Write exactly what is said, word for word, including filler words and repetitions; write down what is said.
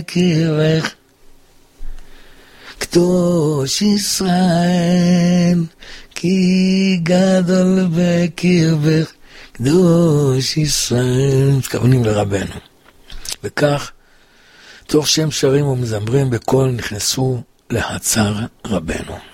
בקרבך, קדוש ישראל, כי גדול בקרבך, קדוש ישראל, מתכוונים לרבנו. וכך, תוך שם שרים ומזמרים בקול נכנסו להצר רבנו.